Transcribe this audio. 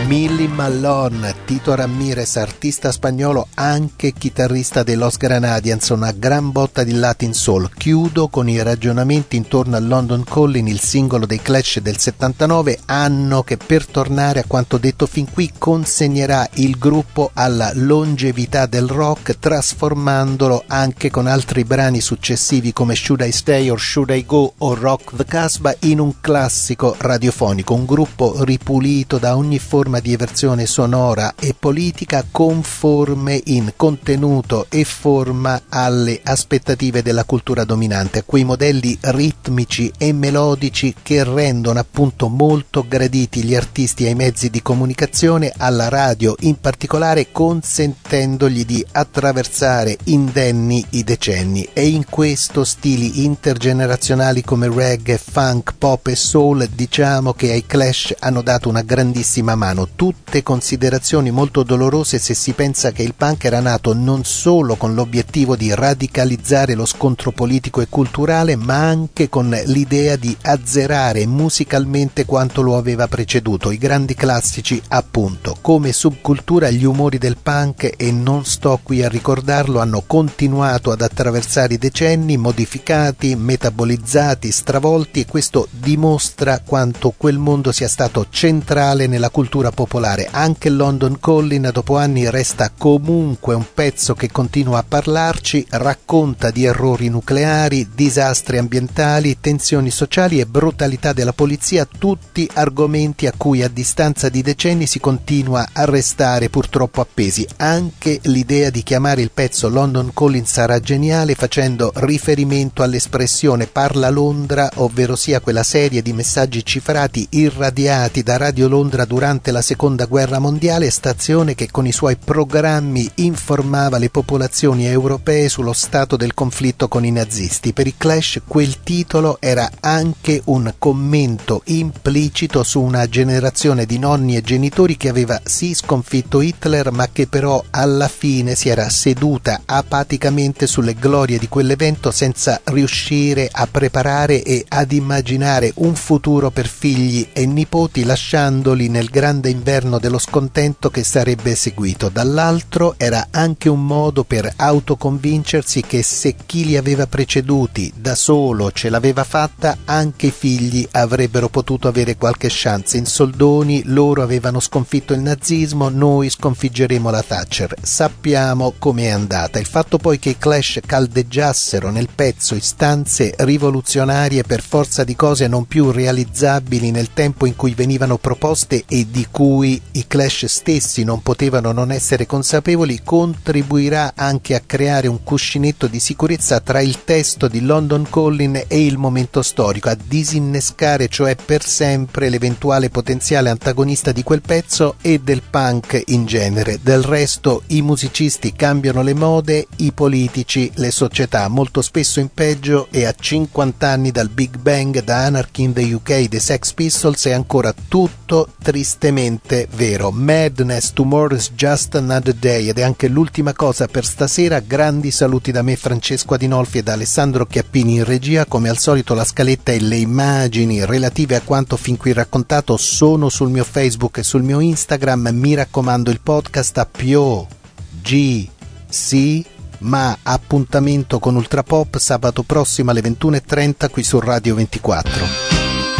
Millie Malone, Tito Ramírez, artista spagnolo anche chitarrista dei Los Granadians, una gran botta di Latin Soul. Chiudo con i ragionamenti intorno a London Calling, il singolo dei Clash del 79, anno che, per tornare a quanto detto fin qui, consegnerà il gruppo alla longevità del rock, trasformandolo anche con altri brani successivi come Should I Stay or Should I Go o Rock the Casbah in un classico radiofonico, un gruppo ripulito da ogni forma di eversione sonora e politica, conforme in contenuto e forma alle aspettative della cultura dominante, a quei modelli ritmici e melodici che rendono appunto molto graditi gli artisti ai mezzi di comunicazione, alla radio in particolare, consentendogli di attraversare indenni i decenni. E in questo stili intergenerazionali come reggae, funk, pop e soul, diciamo che ai Clash hanno dato una grandissima mano. Tutte considerazioni molto dolorose se si pensa che il punk era nato non solo con l'obiettivo di radicalizzare lo scontro politico e culturale, ma anche con l'idea di azzerare musicalmente quanto lo aveva preceduto. I grandi classici, appunto, come subcultura gli umori del punk, e non sto qui a ricordarlo, hanno continuato ad attraversare i decenni, modificati, metabolizzati, stravolti, e questo dimostra quanto quel mondo sia stato centrale nella cultura popolare. Anche London Calling dopo anni resta comunque un pezzo che continua a parlarci, racconta di errori nucleari, disastri ambientali, tensioni sociali e brutalità della polizia, tutti argomenti a cui a distanza di decenni si continua a restare purtroppo appesi. Anche l'idea di chiamare il pezzo London Calling sarà geniale, facendo riferimento all'espressione Parla Londra, ovvero sia quella serie di messaggi cifrati irradiati da Radio Londra durante la Seconda Guerra Mondiale, stazione che con i suoi programmi informava le popolazioni europee sullo stato del conflitto con i nazisti. Per i Clash quel titolo era anche un commento implicito su una generazione di nonni e genitori che aveva sì sconfitto Hitler, ma che però alla fine si era seduta apaticamente sulle glorie di quell'evento senza riuscire a preparare e ad immaginare un futuro per figli e nipoti, lasciandoli nel grande inverno dello scontento che sarebbe seguito. Dall'altro era anche un modo per autoconvincersi che se chi li aveva preceduti da solo ce l'aveva fatta, anche i figli avrebbero potuto avere qualche chance. In soldoni loro avevano sconfitto il nazismo, noi sconfiggeremo la Thatcher. Sappiamo com'è andata. Il fatto poi che i Clash caldeggiassero nel pezzo istanze rivoluzionarie per forza di cose non più realizzabili nel tempo in cui venivano proposte e di cui i Clash stessi non potevano non essere consapevoli, contribuirà anche a creare un cuscinetto di sicurezza tra il testo di London Calling e il momento storico, a disinnescare cioè per sempre l'eventuale potenziale antagonista di quel pezzo e del punk in genere. Del resto i musicisti cambiano le mode, i politici le società, molto spesso in peggio, e a 50 anni dal Big Bang, da Anarchy in the UK dei Sex Pistols, è ancora tutto tristemente vero. Madness, Tomorrow's Just Another Day, ed è anche l'ultima cosa per stasera. Grandi saluti da me, Francesco Adinolfi, e da Alessandro Chiappini in regia. Come al solito la scaletta e le immagini relative a quanto fin qui raccontato sono sul mio Facebook e sul mio Instagram. Mi raccomando, il podcast a POGC, ma appuntamento con Ultrapop sabato prossimo alle 21:30 qui su Radio 24.